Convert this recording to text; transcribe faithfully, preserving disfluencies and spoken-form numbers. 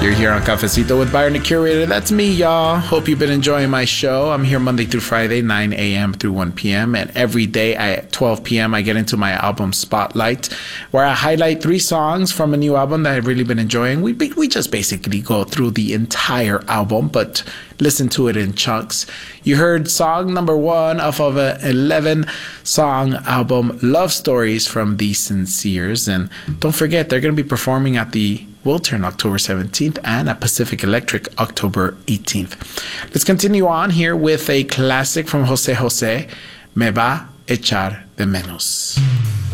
You're here on Cafecito with Byron, the Curator. That's me, y'all. Hope you've been enjoying my show. I'm here Monday through Friday, nine a.m. through one p.m. And every day at twelve p.m. I get into my album Spotlight, where I highlight three songs from a new album that I've really been enjoying. We we just basically go through the entire album, but listen to it in chunks. You heard song number one off of an eleven-song album, Love Stories from The Sinceres. And don't forget, they're going to be performing at the Wiltern October seventeenth and at Pacific Electric October eighteenth. Let's continue on here with a classic from Jose Jose, Me Va Echar de Menos.